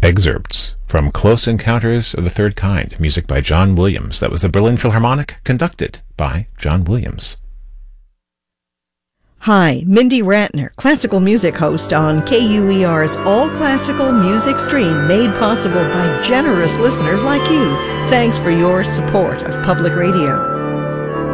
excerpts from Close Encounters of the Third Kind, music by John Williams. That was the Berlin Philharmonic, conducted by John Williams. Hi, Mindy Ratner, classical music host on KUER's All Classical Music Stream, made possible by generous listeners like you. Thanks for your support of public radio.